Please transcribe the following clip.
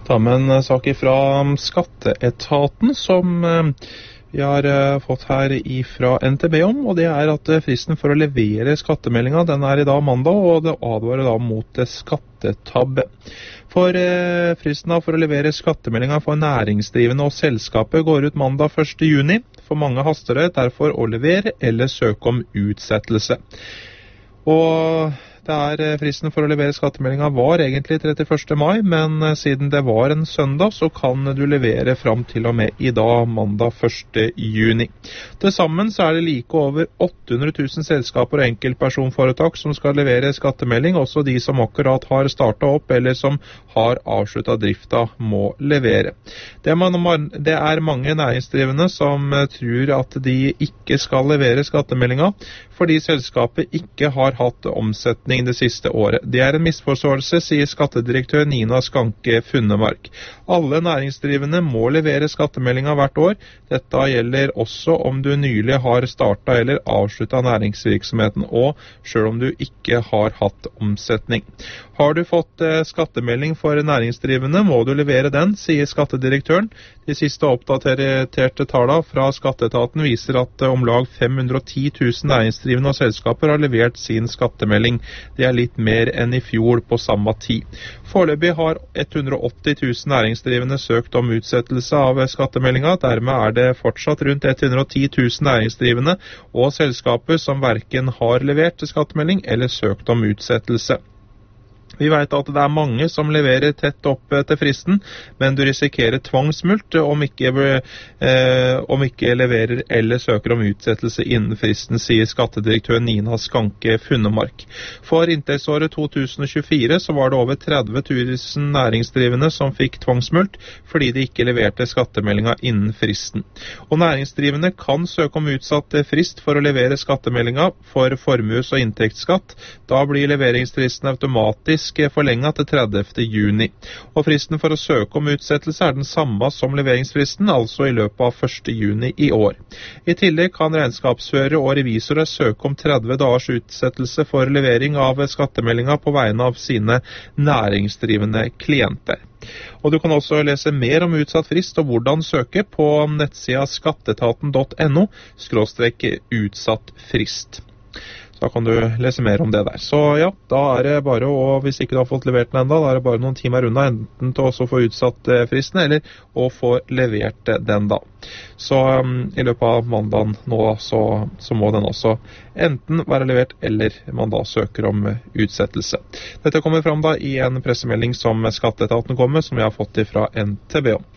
Ta med en sak fra Skatteetaten som vi har fått her fra NTB om, og det er at fristen for å levere skattemeldinga, den er i dag mandag, og det advarer da mot skattetabbe. For fristen for å levere skattemeldinga for næringsdrivende og selskapet går ut mandag 1. juni. For mange haster det derfor å levere eller søke om utsettelse. Og fristen for å levere skattemeldinga var egentlig 31. mai, men siden det var en søndag, så kan du levere fram til og med i dag, mandag 1. juni. Til sammen så er det like over 800 000 selskaper og enkeltpersonforetak som skal levere skattemelding. Også de som akkurat har startet opp eller som har avsluttet drifta må levere. Det er mange næringsdrivende som tror at de ikke skal levere skattemeldinga, fordi selskapet ikke har hatt omsetning det siste året. Det er en misforståelse, sier skattedirektør Nina Skanke Funnemark. Alle næringsdrivende må levere skattemeldinga hvert år. Dette gjelder også om du nylig har startet eller avsluttet næringsvirksomheten, og selv om du ikke har hatt omsetning. Har du fått skattemelding for næringsdrivende, må du levere den, sier skattedirektøren. De siste oppdaterte tallene fra Skatteetaten viser at om lag 510 000 næringsdrivende og selskaper har levert sin skattemelding. Det er litt mer enn i fjor på samme tid. Foreløpig har 180 000 næringsdrivende søkt om utsettelse av skattemeldinga. Dermed er det fortsatt rundt 110 000 næringsdrivende og selskaper som hverken har levert skattemelding eller søkt om utsettelse. Vi vet at det er mange som leverer tett opp til fristen, men du risikerer tvangsmulkt om ikke leverer eller søker om utsettelse innen fristen, sier skattedirektør Nina Skanke Funnemark. For inntektsåret 2024 så var det over 30 000 næringsdrivende som fikk tvangsmulkt fordi de ikke leverte skattemeldinga innen fristen. Og næringsdrivende kan søke om utsatt frist for å levere skattemeldinga for formues- og inntektsskatt. Da blir leveringsfristen automatisk forlenget til 30. juni. Og fristen for å søke om utsettelse er den samme som leveringsfristen, altså i løpet av 1. juni i år. I tillegg kan regnskapsførere og revisorer søke om 30 dagers utsettelse for levering av skattemeldinga på vegne av sine næringsdrivende klienter. Og du kan også lese mer om utsatt frist og hvordan søke på nettsida skatteetaten.no/utsatt frist. Så da kan du lese mer om det der. Så ja, da er det bare hvis ikke du har fått levert den enda, da er det bare noen timer unna, enten til å få utsatt fristen, eller å få levert den da. Så i løpet av mandagen nå, så må den også enten være levert, eller man da søker om utsettelse. Dette kommer fram da i en pressemelding som Skatteetaten kommer, som jeg har fått fra NTB om.